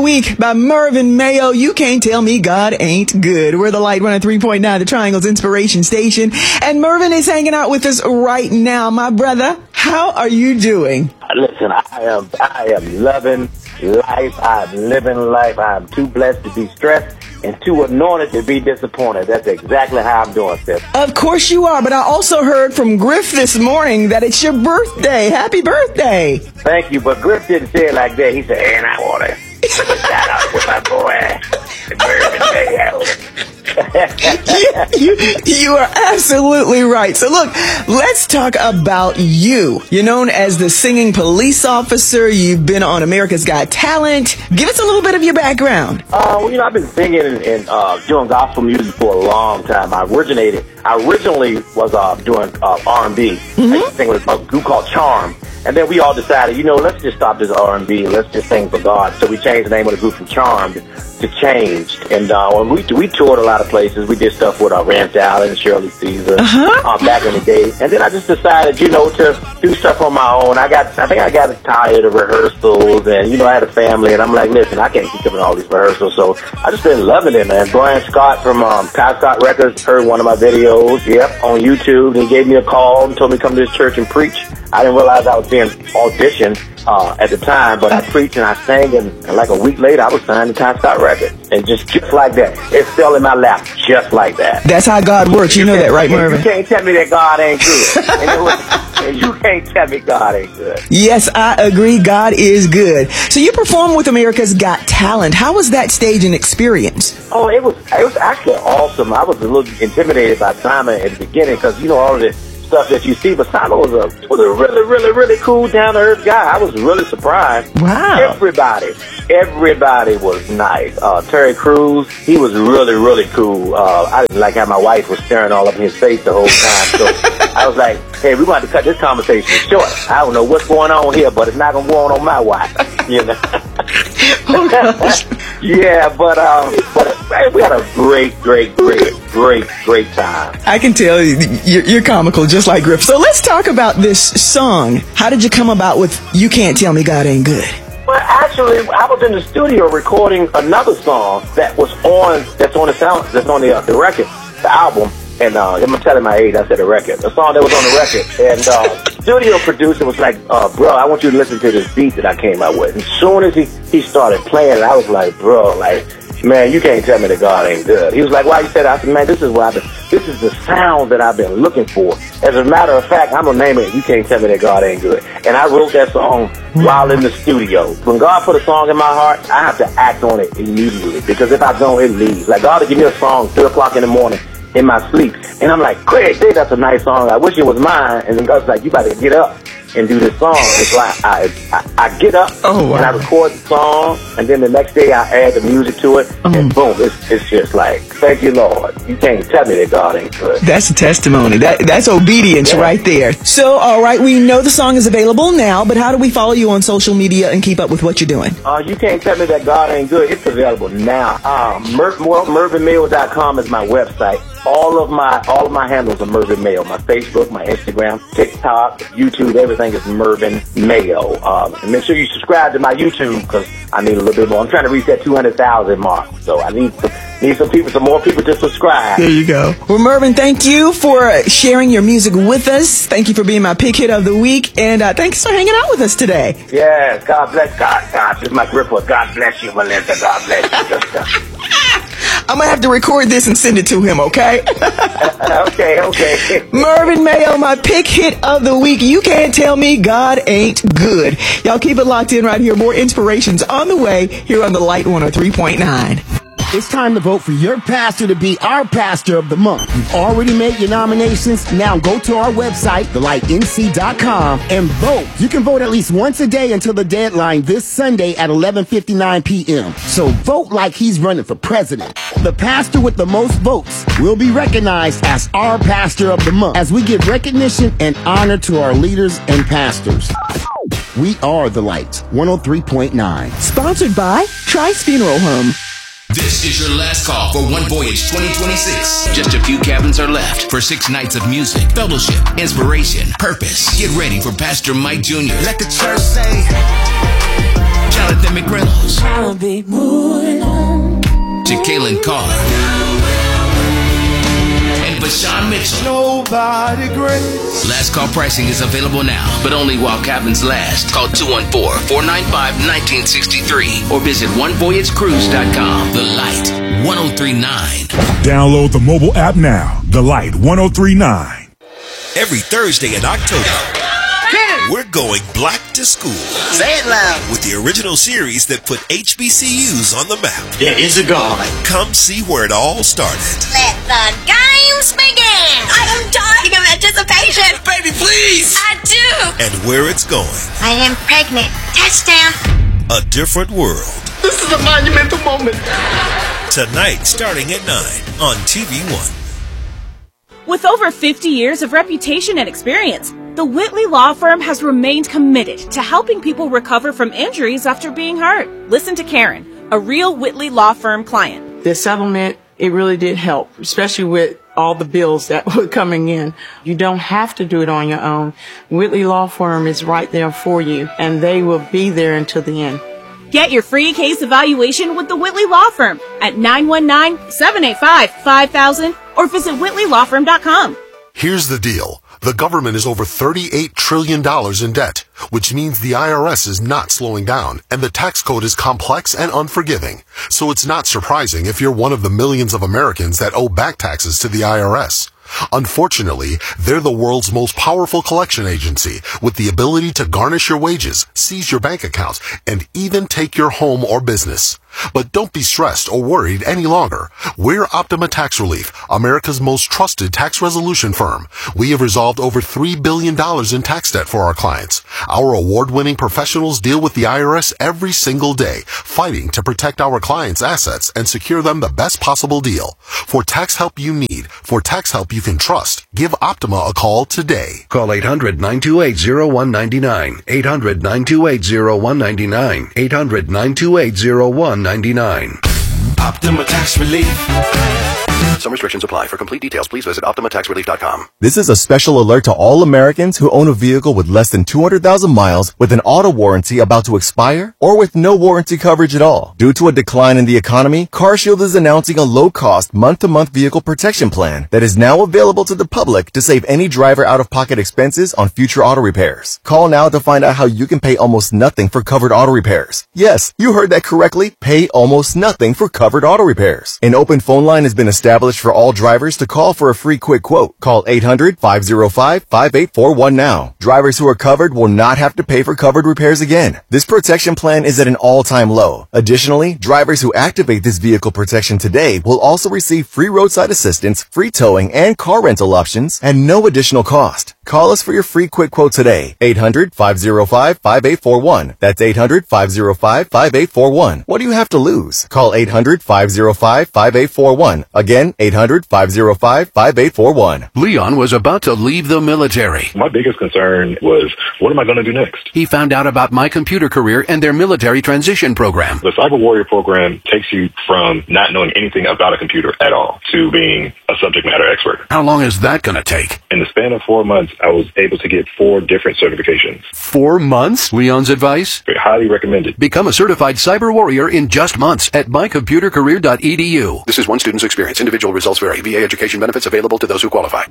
Week by Mervyn Mayo. You can't tell me God ain't good. We're the Light 103.9, the Triangle's inspiration station. And Mervyn is hanging out with us right now. My brother, how are you doing? Listen, I am loving life. I'm living life. I'm too blessed to be stressed and too anointed to be disappointed. That's exactly how I'm doing, sis. Of course you are, but I also heard from Griff this morning that it's your birthday. Happy birthday. Thank you, but Griff didn't say it like that. He said, and I want to shout out with my boy, Mervyn Mayo. You are absolutely right. So look, let's talk about you. You're known as the singing police officer. You've been on America's Got Talent. Give us a little bit of your background. I've been singing and doing gospel music for a long time. I originally was doing R&B. I used to sing with a group called Charm. And then we all decided, let's just stop this R&B. Let's just sing for God. So we changed the name of the group from Charmed to Changed. And we toured a lot of places. We did stuff with Rance Allen, Shirley Caesar back in the day. And then I just decided, to do stuff on my own. I think I got tired of rehearsals. And, I had a family. And I'm like, listen, I can't keep doing all these rehearsals. So I just been loving it, man. Brian Scott from Ty Scott Records heard one of my videos, on YouTube. And he gave me a call and told me to come to his church and preach. I didn't realize I was being auditioned at the time, but I preached and I sang, and like a week later, I was signed to Ty Scott Records. And just like that, it fell in my lap just like that. That's how God works. You know that, right, Mervyn? You can't tell me that God ain't good. You can't tell me God ain't good. Yes, I agree. God is good. So you performed with America's Got Talent. How was that stage and experience? Oh, it was actually awesome. I was a little intimidated by Simon at the beginning because, all of this stuff that you see, but Simon was a really, really, really cool, down-to-earth guy. I was really surprised. Wow. Everybody was nice. Terry Crews, he was really, really cool. I didn't like how my wife was staring all up in his face the whole time. So I was like, hey, we're going to cut this conversation short. I don't know what's going on here, but it's not going to go on my watch. Yeah, but we had a great time. I can tell you're comical just like Griff. So let's talk about this song. How did you come about with You Can't Tell Me God Ain't Good? Well, actually, I was in the studio recording another song that's on the record, the album. And I'm telling my age, I said the record. The song that was on the record. And the studio producer was like, bro, I want you to listen to this beat that I came out with. And as soon as he started playing it, I was like, bro, man, you can't tell me that God ain't good. He was like, why you said that? I said, man, this is the sound that I've been looking for. As a matter of fact, I'm going to name it, You Can't Tell Me That God Ain't Good. And I wrote that song while in the studio. When God put a song in my heart, I have to act on it immediately. Because if I don't, it leaves. Like, God will give me a song 3 o'clock in the morning in my sleep. And I'm like, Craig, that's a nice song. I wish it was mine. And then God's like, you better get up and do this song. It's like I get up and I record the song, and then the next day I add the music to it, and boom, it's just like, thank you, Lord. You can't tell me that God ain't good. That's a testimony. That's obedience right there. So, all right, we know the song is available now, but how do we follow you on social media and keep up with what you're doing? You can't tell me that God ain't good. It's available now. MervynMayo.com is my website. All of my handles are Mervyn Mayo. My Facebook, my Instagram, TikTok, YouTube, everything is Mervyn Mayo. And make sure you subscribe to my YouTube because I need a little bit more. I'm trying to reach that 200,000 mark, so I need some more people to subscribe. There you go. Well, Mervyn, thank you for sharing your music with us. Thank you for being my pick hit of the week, and thanks for hanging out with us today. Yes, God bless God. This is my grip for God bless you, Melinda. God bless you. I'm going to have to record this and send it to him, okay? Okay. Mervyn Mayo, my pick hit of the week. You can't tell me God ain't good. Y'all keep it locked in right here. More inspirations on the way here on the Light 103.9. It's time to vote for your pastor to be our pastor of the month. You've already made your nominations. Now go to our website, thelightnc.com, and vote. You can vote at least once a day until the deadline this Sunday at 11:59 p.m. So vote like he's running for president. The pastor with the most votes will be recognized as our pastor of the month as we give recognition and honor to our leaders and pastors. We are The Light 103.9. Sponsored by Trice Funeral Home. This is your last call for One Voyage 2026. Just a few cabins are left for 6 nights of music, fellowship, inspiration, purpose. Get ready for Pastor Mike Jr. Let the church say, Jonathan McReynolds. I'll be moving on. To Kaylin Carr. And Bashawn Mitchell. nobody great. Last call pricing is available now, but only while cabins last. Call 214-495-1963 or visit onevoyagecruise.com. The Light 1039. Download the mobile app now. The Light 1039. Every Thursday in October, we're going black to school. Say it loud. With the original series that put HBCUs on the map. There is a God. Come see where it all started. Let the games begin. I am dying of anticipation. Baby, please! I do. And where it's going. I am pregnant. Touchdown. A different world. This is a monumental moment. Tonight, starting at 9 on TV One. With over 50 years of reputation and experience, the Whitley Law Firm has remained committed to helping people recover from injuries after being hurt. Listen to Karen, a real Whitley Law Firm client. The settlement, it really did help, especially with all the bills that were coming in. You don't have to do it on your own. Whitley Law Firm is right there for you, and they will be there until the end. Get your free case evaluation with the Whitley Law Firm at 919-785-5000 or visit whitleylawfirm.com. Here's the deal. The government is over $38 trillion in debt, which means the IRS is not slowing down, and the tax code is complex and unforgiving. So it's not surprising if you're one of the millions of Americans that owe back taxes to the IRS. Unfortunately, they're the world's most powerful collection agency with the ability to garnish your wages, seize your bank accounts, and even take your home or business. But don't be stressed or worried any longer. We're Optima Tax Relief, America's most trusted tax resolution firm. We have resolved over $3 billion in tax debt for our clients. Our award-winning professionals deal with the IRS every single day, fighting to protect our clients' assets and secure them the best possible deal. For tax help you need, for tax help you can trust, give Optima a call today. Call 800-928-0199. 800-928-0199. 800-928-0199. Optima Tax Relief. Some restrictions apply. For complete details, please visit OptimaTaxRelief.com. This is a special alert to all Americans who own a vehicle with less than 200,000 miles with an auto warranty about to expire or with no warranty coverage at all. Due to a decline in the economy, CarShield is announcing a low-cost month-to-month vehicle protection plan that is now available to the public to save any driver out-of-pocket expenses on future auto repairs. Call now to find out how you can pay almost nothing for covered auto repairs. Yes, you heard that correctly. Pay almost nothing for covered auto repairs. An open phone line has been established for all drivers to call for a free quick quote. Call 800-505-5841 now. Drivers who are covered will not have to pay for covered repairs again. This protection plan is at an all-time low. Additionally, drivers who activate this vehicle protection today will also receive free roadside assistance, free towing, and car rental options at no additional cost. Call us for your free quick quote today. 800-505-5841. That's 800-505-5841. What do you have to lose? Call 800-505-5841. Again, 800-505-5841. Leon was about to leave the military. My biggest concern was, what am I going to do next? He found out about My Computer Career and their military transition program. The Cyber Warrior program takes you from not knowing anything about a computer at all to being a subject matter expert. How long is that going to take? In the span of 4 months, I was able to get 4 different certifications. 4 months? Leon's advice? Highly recommended. Become a certified cyber warrior in just months at mycomputercareer.edu. This is one student's experience. Individual results vary. VA education benefits available to those who qualify.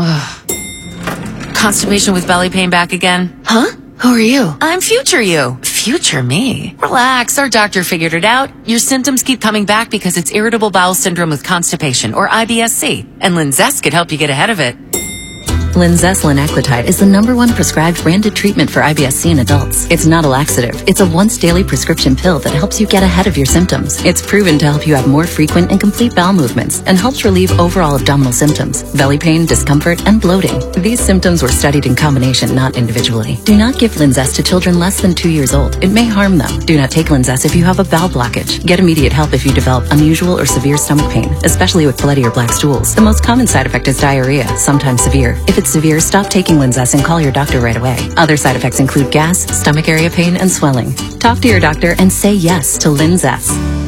Constipation with belly pain back again? Huh? Who are you? I'm future you. Future me? Relax, our doctor figured it out. Your symptoms keep coming back because it's irritable bowel syndrome with constipation, or IBS-C, and Linzess could help you get ahead of it. Linzess linaclotide is the #1 prescribed branded treatment for IBS-C in adults. It's not a laxative. It's a once-daily prescription pill that helps you get ahead of your symptoms. It's proven to help you have more frequent and complete bowel movements and helps relieve overall abdominal symptoms, belly pain, discomfort, and bloating. These symptoms were studied in combination, not individually. Do not give Linzess to children less than 2 years old. It may harm them. Do not take Linzess if you have a bowel blockage. Get immediate help if you develop unusual or severe stomach pain, especially with bloody or black stools. The most common side effect is diarrhea, sometimes severe. If it's severe, stop taking Linzess and call your doctor right away. Other side effects include gas, stomach area pain, and swelling. Talk to your doctor and say yes to Linzess.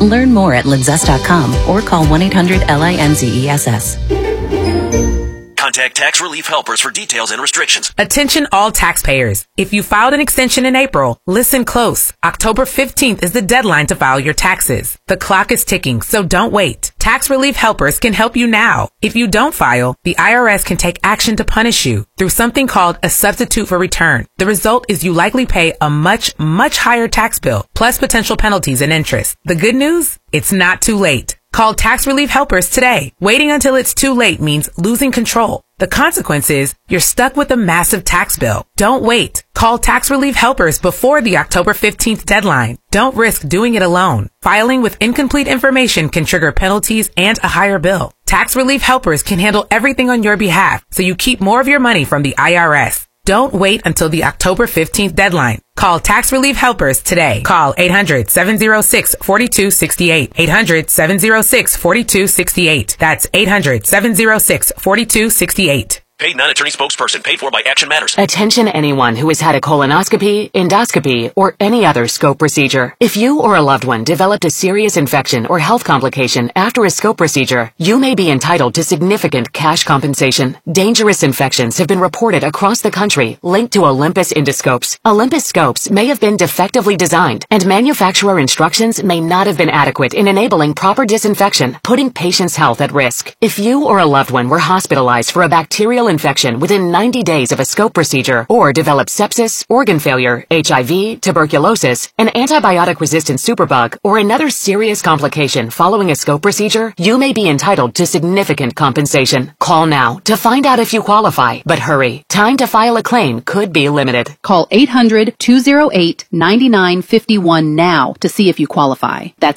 Learn more at linzess.com or call 1-800-LINZESS. Contact Tax Relief Helpers for details and restrictions. Attention all taxpayers. If you filed an extension in April, listen close. October 15th is the deadline to file your taxes. The clock is ticking, so don't wait. Tax Relief Helpers can help you now. If you don't file, the IRS can take action to punish you through something called a substitute for return. The result is you likely pay a much, much higher tax bill, plus potential penalties and interest. The good news? It's not too late. Call Tax Relief Helpers today. Waiting until it's too late means losing control. The consequence is you're stuck with a massive tax bill. Don't wait. Call Tax Relief Helpers before the October 15th deadline. Don't risk doing it alone. Filing with incomplete information can trigger penalties and a higher bill. Tax Relief Helpers can handle everything on your behalf, so you keep more of your money from the IRS. Don't wait until the October 15th deadline. Call Tax Relief Helpers today. Call 800-706-4268. 800-706-4268. That's 800-706-4268. Paid non-attorney spokesperson paid for by Action Matters. Attention anyone who has had a colonoscopy, endoscopy, or any other scope procedure. If you or a loved one developed a serious infection or health complication after a scope procedure, you may be entitled to significant cash compensation. Dangerous infections have been reported across the country linked to Olympus endoscopes. Olympus scopes may have been defectively designed, and manufacturer instructions may not have been adequate in enabling proper disinfection, putting patients' health at risk. If you or a loved one were hospitalized for a bacterial infection within 90 days of a scope procedure, or developed sepsis, organ failure, HIV, tuberculosis, an antibiotic-resistant superbug, or another serious complication following a scope procedure, you may be entitled to significant compensation. Call now to find out if you qualify, but hurry. Time to file a claim could be limited. Call 800-208-9951 now to see if you qualify. That's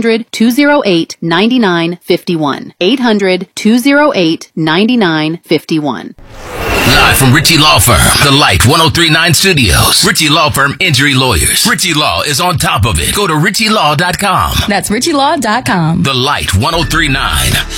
800-208-9951. 800-208-9951. Live from Ritchie Law Firm, the Light 1039 Studios. Ritchie Law Firm Injury Lawyers. Ritchie Law is on top of it. Go to ritchielaw.com. That's ritchielaw.com. The Light 1039.